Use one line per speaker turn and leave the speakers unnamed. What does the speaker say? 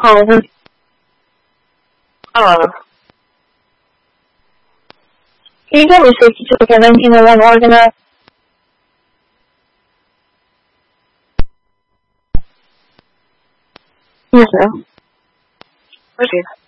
Can you get me 62-1701 organized? Yes, ma'am. Proceed.